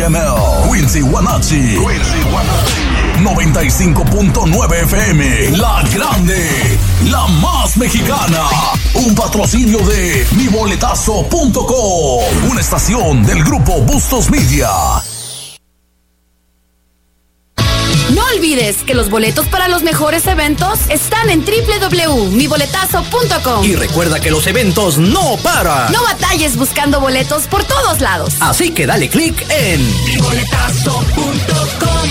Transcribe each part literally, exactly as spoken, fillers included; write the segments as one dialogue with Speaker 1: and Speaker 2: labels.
Speaker 1: M L, Quincy, Guanachi. noventa y cinco punto nueve F M, La Grande, la más mexicana. Un patrocinio de mi boletazo punto com, una estación del grupo Bustos Media.
Speaker 2: No olvides que los boletos para los mejores eventos están en doble u doble u doble u punto mi boletazo punto com.
Speaker 3: Y recuerda que los eventos no paran.
Speaker 2: No batalles buscando boletos por todos lados.
Speaker 3: Así que dale clic en mi boletazo punto com.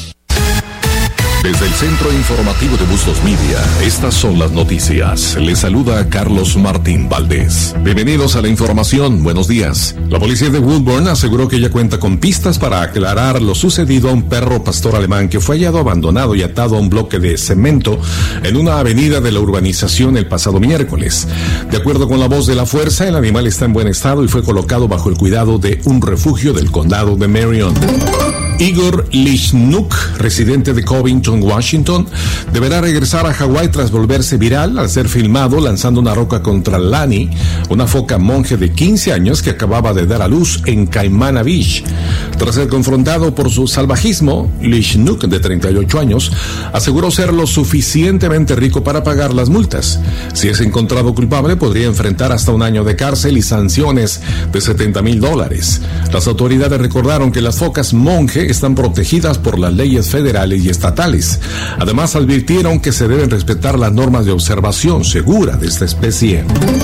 Speaker 4: Desde el Centro Informativo de Bustos Media, estas son las noticias. Les saluda Carlos Martín Valdés. Bienvenidos a la información. Buenos días. La policía de Woodburn aseguró que ya cuenta con pistas para aclarar lo sucedido a un perro pastor alemán que fue hallado abandonado y atado a un bloque de cemento en una avenida de la urbanización el pasado miércoles. De acuerdo con la voz de la fuerza, el animal está en buen estado y fue colocado bajo el cuidado de un refugio del condado de Marion. Igor Lichnuk, residente de Covington, Washington, deberá regresar a Hawái tras volverse viral al ser filmado lanzando una roca contra Lani, una foca monje de quince años que acababa de dar a luz en Kaimana Beach. Tras ser confrontado por su salvajismo, Lichnuk, de treinta y ocho años, aseguró ser lo suficientemente rico para pagar las multas. Si es encontrado culpable, podría enfrentar hasta un año de cárcel y sanciones de setenta mil dólares. Las autoridades recordaron que las focas monje están protegidas por las leyes federales y estatales. Además, advirtieron que se deben respetar las normas de observación segura de esta especie.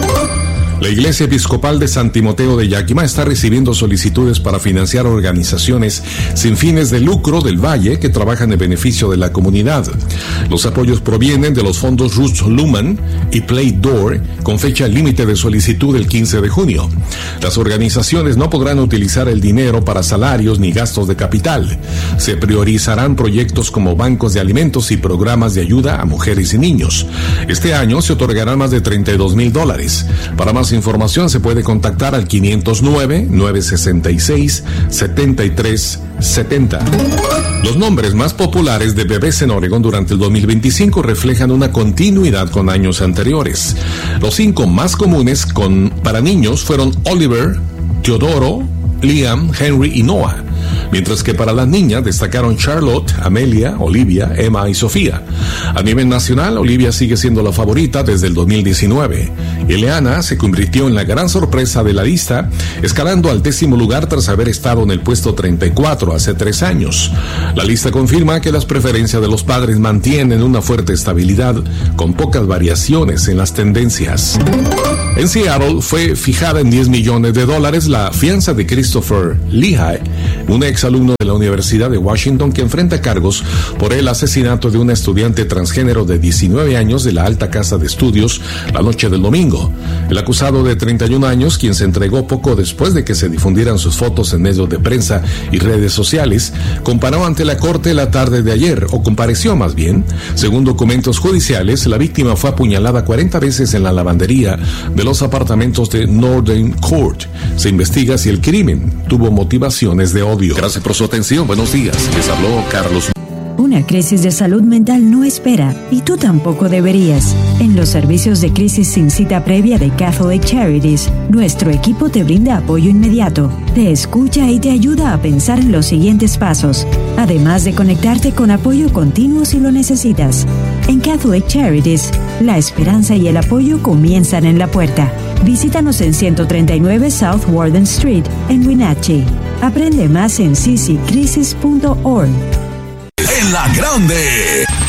Speaker 4: La Iglesia Episcopal de San Timoteo de Yakima está recibiendo solicitudes para financiar organizaciones sin fines de lucro del Valle que trabajan en beneficio de la comunidad. Los apoyos provienen de los fondos Roots Lumen y Play Door, con fecha límite de solicitud el quince de junio. Las organizaciones no podrán utilizar el dinero para salarios ni gastos de capital. Se priorizarán proyectos como bancos de alimentos y programas de ayuda a mujeres y niños. Este año se otorgarán más de treinta y dos mil dólares. Para más información se puede contactar al quinientos nueve, novecientos sesenta y seis, setenta y tres setenta. Los nombres más populares de bebés en Oregón durante el dos mil veinticinco reflejan una continuidad con años anteriores. Los cinco más comunes con, para niños fueron Oliver, Teodoro, Liam, Henry y Noah. Mientras que para las niñas destacaron Charlotte, Amelia, Olivia, Emma y Sofía. A nivel nacional, Olivia sigue siendo la favorita desde el dos mil diecinueve. Ileana se convirtió en la gran sorpresa de la lista, escalando al décimo lugar tras haber estado en el puesto treinta y cuatro hace tres años. La lista confirma que las preferencias de los padres mantienen una fuerte estabilidad, con pocas variaciones en las tendencias. En Seattle fue fijada en diez millones de dólares la fianza de Christopher Lehigh, un exalumno de la Universidad de Washington que enfrenta cargos por el asesinato de una estudiante transgénero de diecinueve años de la Alta Casa de Estudios la noche del domingo. El acusado de treinta y un años, quien se entregó poco después de que se difundieran sus fotos en medios de prensa y redes sociales, comparó ante la corte la tarde de ayer, o compareció más bien. Según documentos judiciales, la víctima fue apuñalada cuarenta veces en la lavandería de los apartamentos de Northern Court. Se investiga si el crimen tuvo motivaciones de odio. Gracias por su atención. Buenos días. Les habló Carlos.
Speaker 5: Una crisis de salud mental no espera, y tú tampoco deberías. En los servicios de crisis sin cita previa de Catholic Charities, nuestro equipo te brinda apoyo inmediato, te escucha y te ayuda a pensar en los siguientes pasos, además de conectarte con apoyo continuo si lo necesitas. En Catholic Charities, la esperanza y el apoyo comienzan en la puerta. Visítanos en ciento treinta y nueve South Warden Street, en Wenatchee. Aprende más en c c crisis punto org.
Speaker 1: En La Grande,